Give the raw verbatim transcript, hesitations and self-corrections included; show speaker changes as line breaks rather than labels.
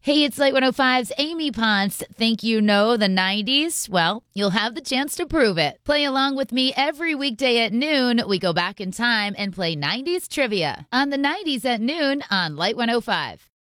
Hey, it's Light one oh five's Amy Ponce. Think you know the nineties? Well, you'll have the chance to prove it. Play along with me every weekday at noon. We go back in time and play nineties trivia on the nineties at noon on Light one oh five.